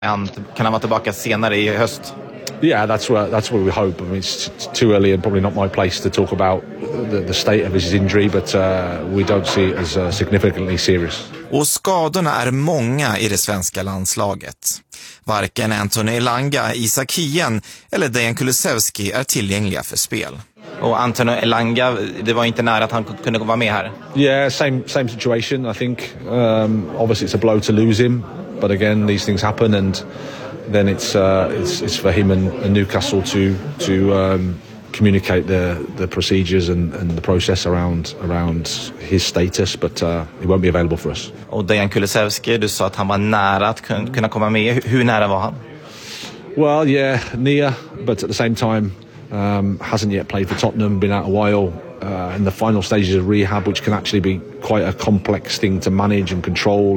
Kan han vara tillbaka senare i höst? Yeah, that's what we hope. I mean, it's too early and probably not my place to talk about the state of his injury, but we don't see it as significantly serious. Och skadorna är många i det svenska landslaget. Varken Anthony Elanga, Isak Hien eller Dejan Kulusevski är tillgängliga för spel. Och Anthony Elanga, det var inte nära att han kunde vara med här. Yeah, same situation. I think obviously it's a blow to lose him, but again these things happen, and then it's for him and Newcastle to communicate the procedures and the process around his status, but he won't be available for us. Och Dejan Kulusevski, du sa att han var nära att kunna komma med. Hur nära var han? Well, yeah, near, but at the same time hasn't yet played for Tottenham, been out a while, in the final stages of rehab, which can actually be quite a complex thing to manage and control,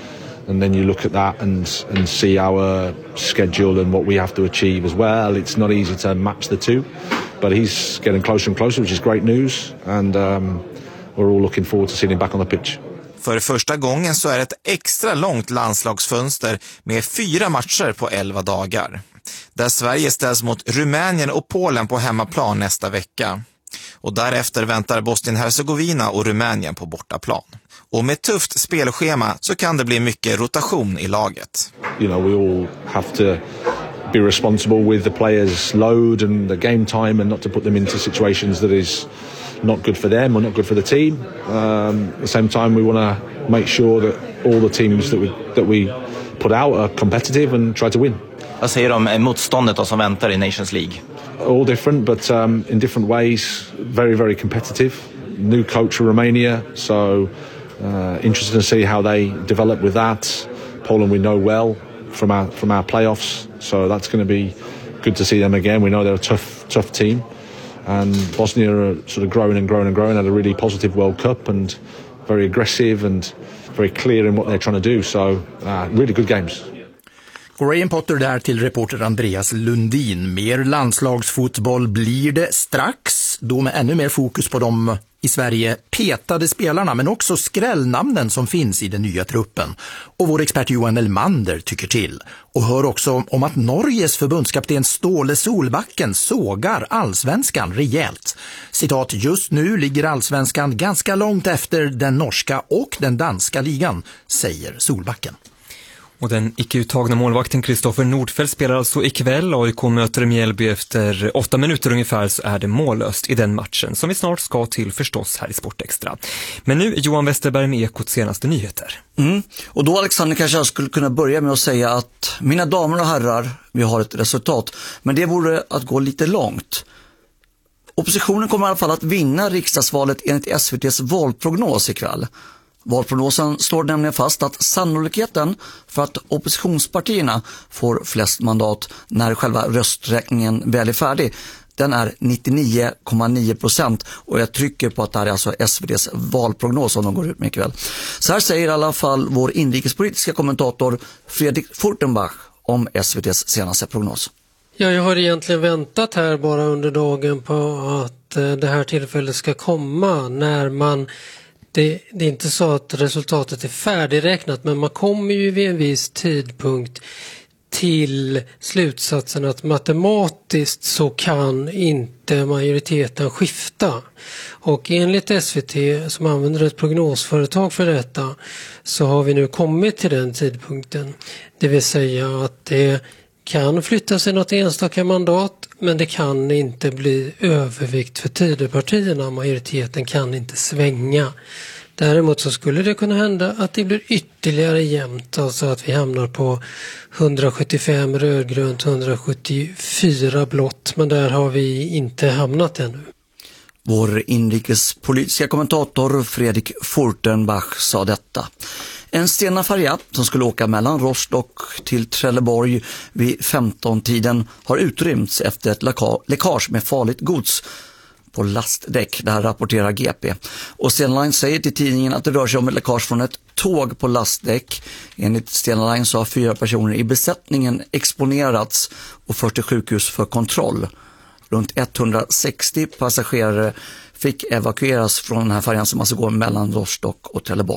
and then you look at that and see our schedule and what we have to achieve as well. It's not easy to match the two, but he's getting closer and closer, which is great news, and we're all looking forward to seeing him back on the pitch. För första gången så är det ett extra långt landslagsfönster med 4 matcher på 11 dagar. Där Sverige ställs mot Rumänien och Polen på hemmaplan nästa vecka. Och därefter väntar Bosnien-Hercegovina och Rumänien på bortaplan. Och med tufft spelschema så kan det bli mycket rotation i laget. You know, we all have to be responsible with the players' load and the game time, and not to put them into situations that is not good for them or not good for the team. At the same time, we want to make sure that all the teams that we put out are competitive and try to win. Vad säger du om motståndet då som väntar i Nations League? All different, but in different ways. Very, very competitive. New coach for Romania, so interested to see how they develop with that. Poland we know well from our playoffs, so that's going to be good to see them again. We know they're a tough team, and Bosnia are sort of growing and growing and growing. Had a really positive World Cup and very aggressive and very clear in what they're trying to do. So really good games. Graham Potter där till reporter Andreas Lundin. Mer landslagsfotboll blir det strax, då med ännu mer fokus på de i Sverige petade spelarna, men också skrällnamnen som finns i den nya truppen. Och vår expert Johan Elmander tycker till. Och hör också om att Norges förbundskapten Ståle Solbacken sågar allsvenskan rejält. Citat, just nu ligger allsvenskan ganska långt efter den norska och den danska ligan, säger Solbacken. Och den icke-uttagna målvakten Kristoffer Nordfeldt spelar alltså ikväll. AIK möter Mjällby efter 8 minuter ungefär, så är det mållöst i den matchen som vi snart ska till förstås här i Sportextra. Men nu Johan Westerberg med Ekots senaste nyheter. Och då Alexander kanske jag skulle kunna börja med att säga att mina damer och herrar, vi har ett resultat. Men det vore att gå lite långt. Oppositionen kommer i alla fall att vinna riksdagsvalet enligt SVT:s valprognos ikväll. Valprognosen står nämligen fast att sannolikheten för att oppositionspartierna får flest mandat när själva rösträkningen väl är färdig, den är 99,9%, och jag trycker på att det här är alltså SVT:s valprognos som de går ut med ikväll. Så här säger i alla fall vår inrikespolitiska kommentator Fredrik Furtenbach om SVT:s senaste prognos. Ja, jag har egentligen väntat här bara under dagen på att det här tillfället ska komma när man... Det är inte så att resultatet är färdigräknat, men man kommer ju vid en viss tidpunkt till slutsatsen att matematiskt så kan inte majoriteten skifta. Och enligt SVT, som använder ett prognosföretag för detta, så har vi nu kommit till den tidpunkten. Det vill säga att det kan flytta sig något enstaka mandat, men det kan inte bli övervikt för Tidöpartierna. Majoriteten kan inte svänga. Däremot så skulle det kunna hända att det blir ytterligare jämnt, alltså att vi hamnar på 175 rödgrönt, 174 blått, men där har vi inte hamnat ännu. Vår inrikespolitiska kommentator Fredrik Furtenbach sa detta. En Stena-färja som skulle åka mellan Rostock till Trelleborg vid 15-tiden har utrymts efter ett läckage med farligt gods på lastdäck. Det här rapporterar GP. Och Stena Line säger till tidningen att det rör sig om ett läckage från ett tåg på lastdäck. Enligt Stena Line så har 4 personer i besättningen exponerats och förts till sjukhus för kontroll. Runt 160 passagerare fick evakueras från den här färjan som alltså går mellan Rostock och Trelleborg.